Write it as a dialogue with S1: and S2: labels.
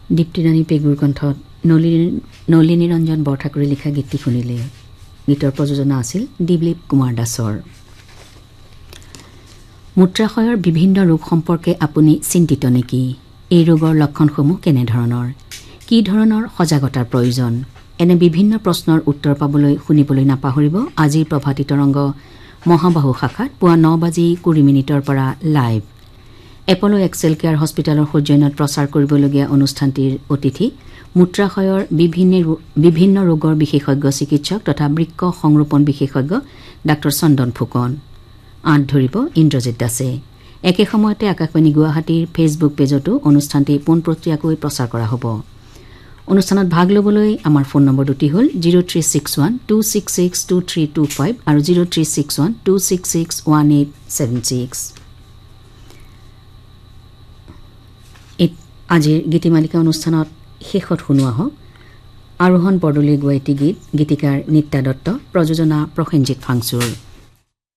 S1: দীপ্তিৰাণী পেগুৰ কণ্ঠত নলিনী ৰঞ্জন বৰঠাকুৰে লিখা গীতটি শুনিলে। গীতৰ প্ৰযোজনা আছিল দিলীপ কুমাৰ দাসৰ। মূত্ৰাশয়ৰ বিভিন্ন ৰোগ সম্পৰ্কে আপুনি চিন্তিত নেকি? এই ৰোগৰ লক্ষণসমূহ কেনেধৰণৰ? কি ধৰণৰ সজাগতাৰ প্ৰয়োজন? এনে বিভিন্ন প্ৰশ্নৰ উত্তৰ পাবলৈ শুনিবলৈ নাপাহৰিব আজিৰ প্ৰভাতী তৰংগ মহাবাহু শাখাত পুৱা 9:20 পৰা লাইভ। এপলো এক্সেল কেয়াৰ হস্পিটেলৰ সৌজন্যত প্ৰচাৰ কৰিবলগীয়া অনুষ্ঠানটিৰ অতিথি মূত্ৰাশয়ৰ বিভিন্ন ৰোগৰ বিশেষজ্ঞ চিকিৎসক তথা বৃক্ক সংৰোপণ বিশেষজ্ঞ ডাঃ চন্দন ফুকন। আঁত ধৰিব ইন্দ্ৰজিৎ দাসে। একে সময়তে আকাশবাণী গুৱাহাটীৰ ফেচবুক পেজতো অনুষ্ঠানটি পোনপটীয়াকৈ প্ৰচাৰ কৰা হ'ব। অনুষ্ঠানত ভাগ ল'বলৈ আমাৰ ফোন নম্বৰ দুটি হ'ল 036126623225 আৰু 036126611876। আজিৰ গীতিমালিকা অনুষ্ঠানত শেষত শুনোৱা হওক আৰোহণ বৰদলৈয়ে গোৱা এটি গীত, গীতিকাৰ নিত্যা দত্ত, প্ৰযোজনা প্ৰসেনজিৎ ফাংচুৰ।